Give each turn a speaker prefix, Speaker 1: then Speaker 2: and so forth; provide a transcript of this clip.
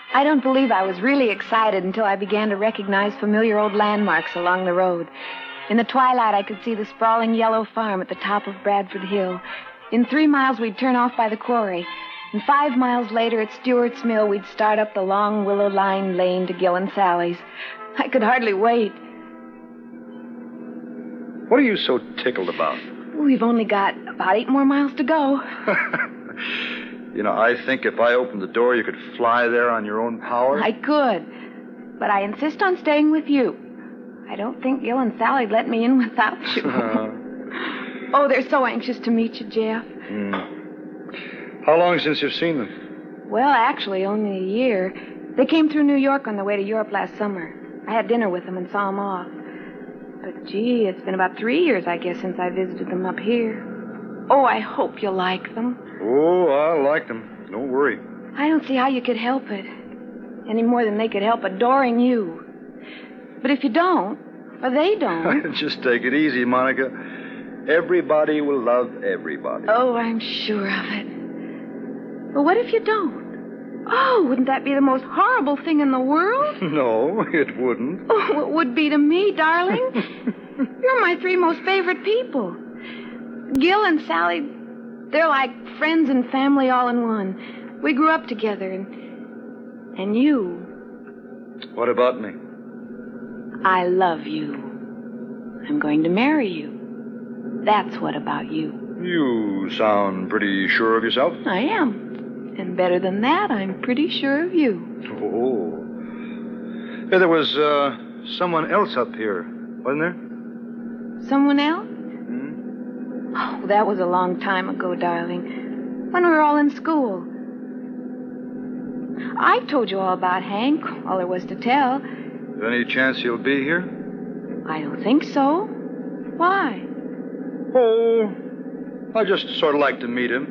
Speaker 1: I don't believe I was really excited until I began to recognize familiar old landmarks along the road. In the twilight, I could see the sprawling yellow farm at the top of Bradford Hill. In 3 miles, we'd turn off by the quarry. And 5 miles later at Stewart's Mill, we'd start up the long willow-lined lane to Gil and Sally's. I could hardly wait.
Speaker 2: What are you so tickled about?
Speaker 1: We've only got about 8 more miles to go.
Speaker 2: You know, I think if I opened the door, you could fly there on your own power.
Speaker 1: I could, but I insist on staying with you. I don't think Gil and Sally'd let me in without you. Oh, they're so anxious to meet you, Jeff.
Speaker 2: How long since you've seen them?
Speaker 1: Well, actually, only a year. They came through New York on their way to Europe last summer. I had dinner with them and saw them off. But, gee, it's been about 3 years, I guess, since I visited them up here. Oh, I hope you'll like them.
Speaker 2: Oh, I like them. Don't worry.
Speaker 1: I don't see how you could help it. Any more than they could help adoring you. But if you don't, or they don't...
Speaker 2: Just take it easy, Monica. Everybody will love everybody.
Speaker 1: Oh, I'm sure of it. But what if you don't? Oh, wouldn't that be the most horrible thing in the world?
Speaker 2: No, it wouldn't.
Speaker 1: Oh, it would be to me, darling. You're my 3 most favorite people. Gil and Sally, they're like friends and family all in one. We grew up together, and you...
Speaker 2: What about me?
Speaker 1: I love you. I'm going to marry you. That's what about you.
Speaker 2: You sound pretty sure of yourself.
Speaker 1: I am. And better than that, I'm pretty sure of you.
Speaker 2: Oh. Hey, there was someone else up here, wasn't there?
Speaker 1: Someone else? Oh, that was a long time ago, darling. When we were all in school. I've told you all about Hank, all there was to tell.
Speaker 2: Any chance he'll be here?
Speaker 1: I don't think so. Why?
Speaker 2: Oh, I just sort of like to meet him.